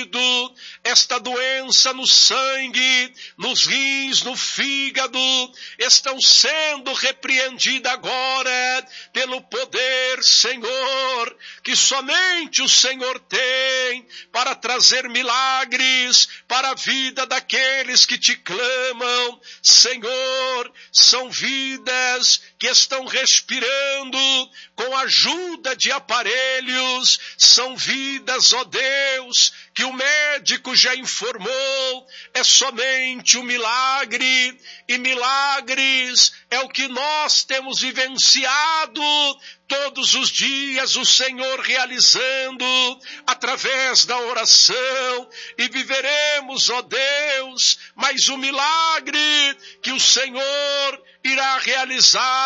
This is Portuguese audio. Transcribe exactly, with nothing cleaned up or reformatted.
sentido, esta doença no sangue, nos rins, no fígado, estão sendo repreendidas agora pelo poder, Senhor, que somente o Senhor tem para trazer milagres para a vida daqueles que te clamam. Senhor, são vidas que estão respirando com a ajuda de aparelhos, são vidas, ó Deus, que o médico já informou, é somente um milagre, e milagres é o que nós temos vivenciado todos os dias, o Senhor realizando através da oração, e viveremos, ó Deus, mais um milagre que o Senhor irá realizar